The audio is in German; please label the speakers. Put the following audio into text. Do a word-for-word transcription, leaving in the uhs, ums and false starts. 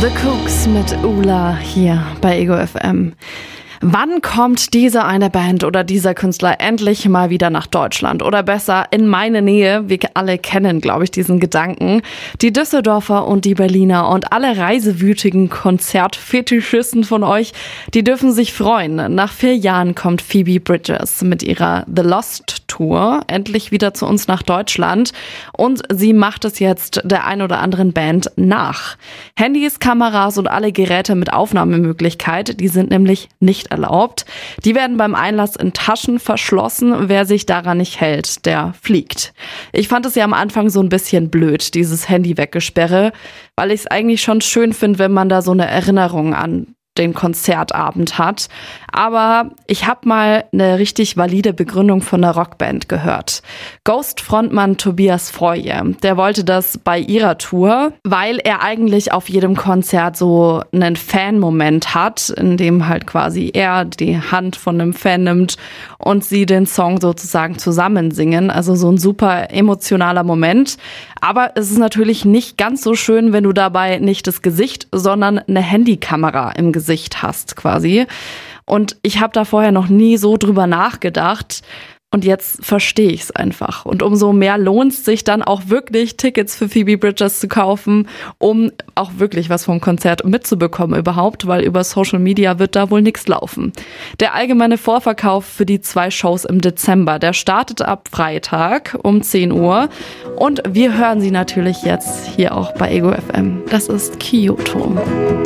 Speaker 1: The Cooks mit Ula hier bei Ego F M. Wann kommt diese eine Band oder dieser Künstler endlich mal wieder nach Deutschland? Oder besser, in meine Nähe? Wir alle kennen, glaube ich, diesen Gedanken. Die Düsseldorfer und die Berliner und alle reisewütigen Konzertfetischisten von euch, die dürfen sich freuen. Nach vier Jahren kommt Phoebe Bridgers mit ihrer The Lost Tour endlich wieder zu uns nach Deutschland. Und sie macht es jetzt der ein oder anderen Band nach. Handys, Kameras und alle Geräte mit Aufnahmemöglichkeit, die sind nämlich nicht erlaubt. Die werden beim Einlass in Taschen verschlossen. Wer sich daran nicht hält, der fliegt. Ich fand es ja am Anfang so ein bisschen blöd, dieses Handy-Weggesperre, weil ich es eigentlich schon schön finde, wenn man da so eine Erinnerung an den Konzertabend hat. Aber ich habe mal eine richtig valide Begründung von einer Rockband gehört. Ghost-Frontmann Tobias Foye, der wollte das bei ihrer Tour, weil er eigentlich auf jedem Konzert so einen Fan-Moment hat, in dem halt quasi er die Hand von einem Fan nimmt und sie den Song sozusagen zusammen singen. Also so ein super emotionaler Moment. Aber es ist natürlich nicht ganz so schön, wenn du dabei nicht das Gesicht, sondern eine Handykamera im Gesicht hast quasi. Und ich habe da vorher noch nie so drüber nachgedacht. Und jetzt verstehe ich es einfach. Und umso mehr lohnt es sich dann auch wirklich, Tickets für Phoebe Bridgers zu kaufen, um auch wirklich was vom Konzert mitzubekommen überhaupt, weil über Social Media wird da wohl nichts laufen. Der allgemeine Vorverkauf für die zwei Shows im Dezember, der startet ab Freitag um zehn Uhr. Und wir hören sie natürlich jetzt hier auch bei Ego F M. Das ist Kyoto.